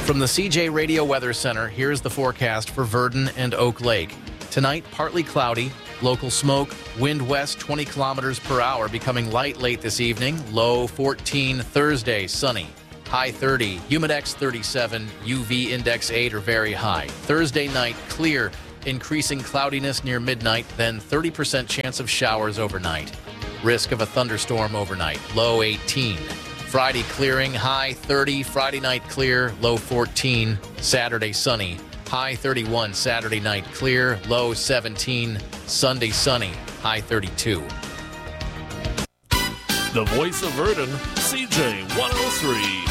From the CJ Radio Weather Center, here's the forecast for Verdon and Oak Lake. Tonight, partly cloudy, local smoke, wind west 20 kilometers per hour, becoming light late this evening, low 14. Thursday, sunny, high 30, humidex 37, UV index 8 or very high. Thursday night, clear, increasing cloudiness near midnight, then 30% chance of showers overnight. Risk of a thunderstorm overnight, low 18. Friday clearing, high 30. Friday night clear, low 14. Saturday sunny, high 31. Saturday night clear, low 17. Sunday sunny, high 32. The voice of Verdon, CJ 103.